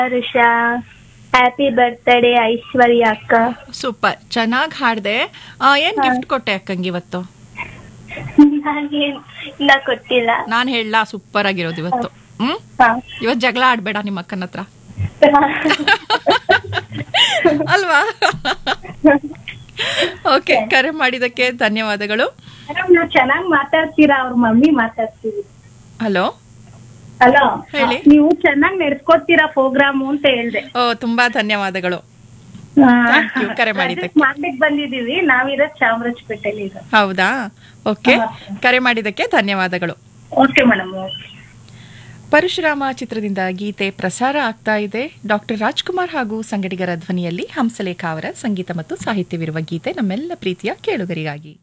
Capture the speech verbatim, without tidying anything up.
ಹರುಷ happy birthday ಐಶ್ವರ್ಯ ಅಕ್ಕ. Super, ಚೆನ್ನಾಗಿ ಹಾಡ್ದೆ. ಏನ್ ಗಿಫ್ಟ್ ಕೊಟ್ಟೆ ಅಕ್ಕಂಗೆ ಇವತ್ತು? ನಾನೇನ್ ಇನ್ನ ಕೊಟ್ಟಿಲ್ಲ. ನಾನ್ ಹೇಳಲಾ, ಸೂಪರ್ ಆಗಿರೋದು ಇವತ್ತು. ಹ್ಮ್ ಹಾ. ಇವತ್ ಜಗಳ ಆಡ್ಬೇಡ ನಿಮ್ಮ ಅಕ್ಕನ ಹತ್ರ ಅಲ್ವಾ? ಓಕೆ, ಕರೆ ಮಾಡಿದಕ್ಕೆ ಧನ್ಯವಾದಗಳು. ಮೇಡಮ್ ನೀವು ಚೆನ್ನಾಗಿ ಮಾತಾಡ್ತೀರಾ, ಅವ್ರ ಮಮ್ಮಿ ಮಾತಾಡ್ತೀವಿ. ಹಲೋ ಹಲೋ, ಹೇಳಿ. ನೀವು ಚೆನ್ನಾಗಿ ನಡೆಸ್ಕೊಡ್ತೀರಾ ಪ್ರೋಗ್ರಾಮು ಅಂತ ಹೇಳ್ದೆ. ಓ, ತುಂಬಾ ಧನ್ಯವಾದಗಳು. Thank you, ಕರೆ ಮಾಡಿದ್ದಕ್ಕೆ. ಮಾಡ್ಲಿಕ್ ಬಂದಿದೀವಿ, ನಾವಿರೋದ್ ಚಾಮರಾಜಪೇಟೆಲಿ ಇರೋದು. ಹೌದಾ? ಓಕೆ, ಕರೆ ಮಾಡಿದ್ದಕ್ಕೆ ಧನ್ಯವಾದಗಳು. Okay madam. ಪರಶುರಾಮ ಚಿತ್ರದಿಂದ ಗೀತೆ ಪ್ರಸಾರ ಆಗ್ತಾ ಇದೆ. ಡಾಕ್ಟರ್ ರಾಜ್ಕುಮಾರ್ ಹಾಗೂ ಸಂಗಡಿಗರ ಧ್ವನಿಯಲ್ಲಿ ಹಂಸಲೇಖ ಅವರ ಸಂಗೀತ ಮತ್ತು ಸಾಹಿತ್ಯವಿರುವ ಗೀತೆ ನಮ್ಮೆಲ್ಲ ಪ್ರೀತಿಯ ಕೇಳುಗರಿಗಾಗಿ.